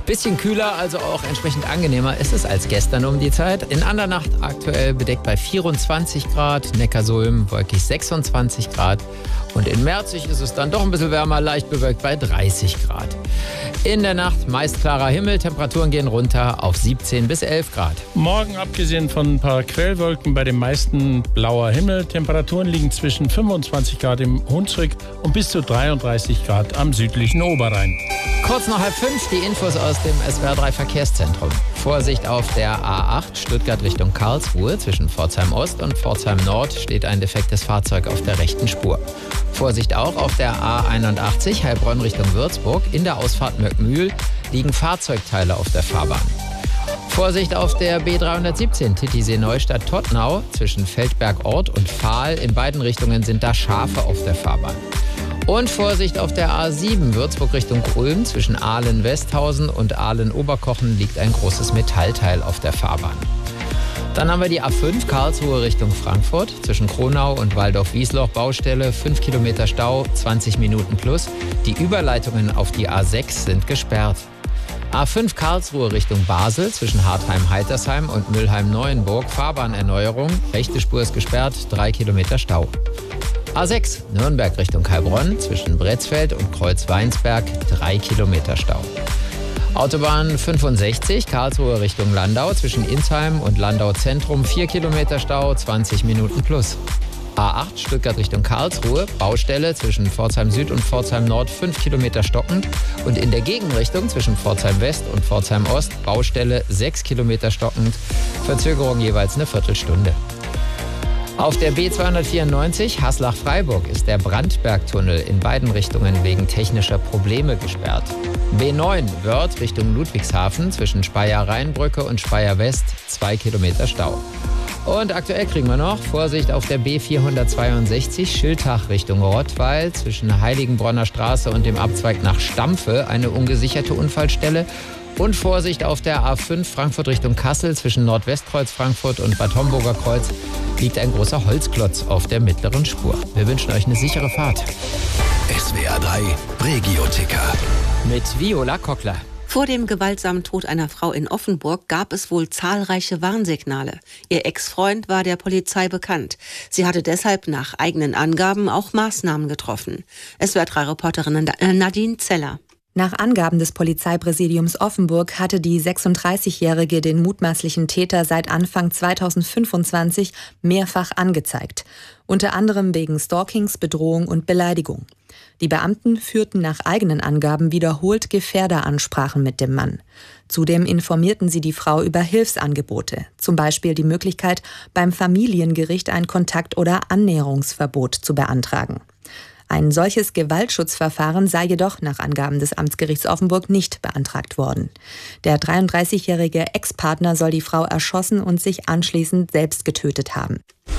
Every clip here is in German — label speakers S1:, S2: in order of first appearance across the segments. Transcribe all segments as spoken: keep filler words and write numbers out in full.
S1: Bisschen kühler, also auch entsprechend angenehmer ist es als gestern um die Zeit. In Andernacht aktuell bedeckt bei vierundzwanzig Grad, Neckarsulm wolkig sechsundzwanzig Grad. Und in Merzig ist es dann doch ein bisschen wärmer, leicht bewölkt bei dreißig Grad. In der Nacht meist klarer Himmel, Temperaturen gehen runter auf siebzehn bis elf Grad.
S2: Morgen abgesehen von ein paar Quellwolken bei den meisten blauer Himmel. Temperaturen liegen zwischen fünfundzwanzig Grad im Hunsrück und bis zu dreiunddreißig Grad am südlichen Oberrhein.
S1: Kurz nach halb fünf die Infos aus dem S W R drei Verkehrszentrum. Vorsicht auf der A acht Stuttgart Richtung Karlsruhe. Zwischen Pforzheim Ost und Pforzheim Nord steht ein defektes Fahrzeug auf der rechten Spur. Vorsicht auch auf der A einundachtzig Heilbronn Richtung Würzburg. In der Ausfahrt Möckmühl liegen Fahrzeugteile auf der Fahrbahn. Vorsicht auf der B dreihundertsiebzehn Titisee-Neustadt-Todtnau. Zwischen Feldberg-Ort und Pfahl. In beiden Richtungen sind da Schafe auf der Fahrbahn. Und Vorsicht auf der A sieben Würzburg Richtung Ulm. Zwischen Ahlen-Westhausen und Ahlen-Oberkochen liegt ein großes Metallteil auf der Fahrbahn. Dann haben wir die A fünf Karlsruhe Richtung Frankfurt. Zwischen Kronau und Waldorf-Wiesloch Baustelle. fünf Kilometer Stau, zwanzig Minuten plus. Die Überleitungen auf die A sechs sind gesperrt. A fünf Karlsruhe Richtung Basel. Zwischen Hartheim-Heitersheim und Mülheim-Neuenburg. Fahrbahnerneuerung. Rechte Spur ist gesperrt, drei Kilometer Stau. A sechs Nürnberg Richtung Heilbronn. Zwischen Bretzfeld und Kreuz-Weinsberg. drei Kilometer Stau. Autobahn fünfundsechzig, Karlsruhe Richtung Landau, zwischen Insheim und Landau Zentrum, vier Kilometer Stau, zwanzig Minuten plus. A acht, Stuttgart Richtung Karlsruhe, Baustelle zwischen Pforzheim Süd und Pforzheim Nord, fünf Kilometer stockend. Und in der Gegenrichtung zwischen Pforzheim West und Pforzheim Ost, Baustelle sechs Kilometer stockend, Verzögerung jeweils eine Viertelstunde. Auf der B zweihundertvierundneunzig Haslach-Freiburg ist der Brandbergtunnel in beiden Richtungen wegen technischer Probleme gesperrt. B neun Wörth Richtung Ludwigshafen zwischen Speyer-Rheinbrücke und Speyer-West, zwei Kilometer Stau. Und aktuell kriegen wir noch Vorsicht auf der B vierhundertzweiundsechzig Schiltach Richtung Rottweil zwischen Heiligenbronner Straße und dem Abzweig nach Stampfe, eine ungesicherte Unfallstelle. Und Vorsicht auf der A fünf Frankfurt Richtung Kassel zwischen Nordwestkreuz Frankfurt und Bad Homburger Kreuz liegt ein großer Holzklotz auf der mittleren Spur. Wir wünschen euch eine sichere Fahrt.
S3: S W R drei Regio-Ticker
S1: mit Viola Kockler.
S4: Vor dem gewaltsamen Tod einer Frau in Offenburg gab es wohl zahlreiche Warnsignale. Ihr Ex-Freund war der Polizei bekannt. Sie hatte deshalb nach eigenen Angaben auch Maßnahmen getroffen. S W R drei Reporterin Nadine Zeller.
S5: Nach Angaben des Polizeipräsidiums Offenburg hatte die sechsunddreißigjährige den mutmaßlichen Täter seit Anfang zweitausendfünfundzwanzig mehrfach angezeigt. Unter anderem wegen Stalkings, Bedrohung und Beleidigung. Die Beamten führten nach eigenen Angaben wiederholt Gefährderansprachen mit dem Mann. Zudem informierten sie die Frau über Hilfsangebote, zum Beispiel die Möglichkeit, beim Familiengericht ein Kontakt- oder Annäherungsverbot zu beantragen. Ein solches Gewaltschutzverfahren sei jedoch nach Angaben des Amtsgerichts Offenburg nicht beantragt worden. Der dreiunddreißigjährige Ex-Partner soll die Frau erschossen und sich anschließend selbst getötet haben.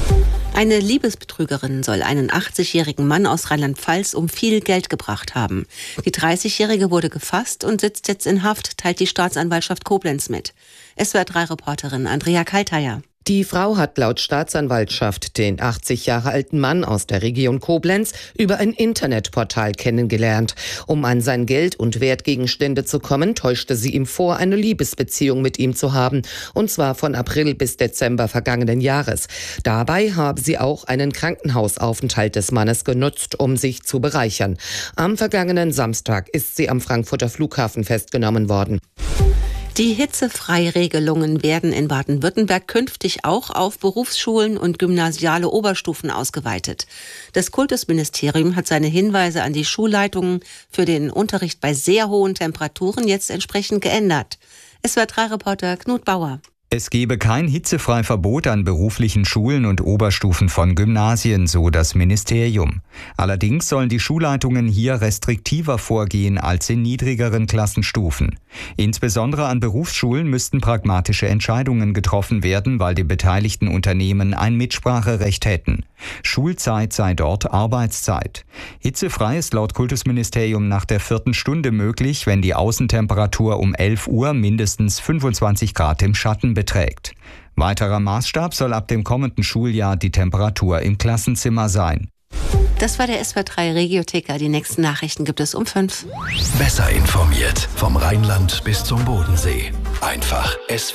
S4: Eine Liebesbetrügerin soll einen achtzigjährigen Mann aus Rheinland-Pfalz um viel Geld gebracht haben. Die dreißigjährige wurde gefasst und sitzt jetzt in Haft, teilt die Staatsanwaltschaft Koblenz mit. S W R drei Reporterin Andrea Kalteier.
S6: Die Frau hat laut Staatsanwaltschaft den achtzig Jahre alten Mann aus der Region Koblenz über ein Internetportal kennengelernt. Um an sein Geld und Wertgegenstände zu kommen, täuschte sie ihm vor, eine Liebesbeziehung mit ihm zu haben. Und zwar von April bis Dezember vergangenen Jahres. Dabei habe sie auch einen Krankenhausaufenthalt des Mannes genutzt, um sich zu bereichern. Am vergangenen Samstag ist sie am Frankfurter Flughafen festgenommen worden.
S4: Die Hitzefreiregelungen werden in Baden-Württemberg künftig auch auf Berufsschulen und gymnasiale Oberstufen ausgeweitet. Das Kultusministerium hat seine Hinweise an die Schulleitungen für den Unterricht bei sehr hohen Temperaturen jetzt entsprechend geändert. S W R drei Reporter Knut Bauer.
S7: Es gebe kein Hitzefreiverbot an beruflichen Schulen und Oberstufen von Gymnasien, so das Ministerium. Allerdings sollen die Schulleitungen hier restriktiver vorgehen als in niedrigeren Klassenstufen. Insbesondere an Berufsschulen müssten pragmatische Entscheidungen getroffen werden, weil die beteiligten Unternehmen ein Mitspracherecht hätten. Schulzeit sei dort Arbeitszeit. Hitzefrei ist laut Kultusministerium nach der vierten Stunde möglich, wenn die Außentemperatur um elf Uhr mindestens fünfundzwanzig Grad im Schatten beträgt. Weiterer Maßstab soll ab dem kommenden Schuljahr die Temperatur im Klassenzimmer sein.
S4: Das war der S W R drei Regioticker. Die nächsten Nachrichten gibt es um fünf.
S3: Besser informiert vom Rheinland bis zum Bodensee. Einfach S W R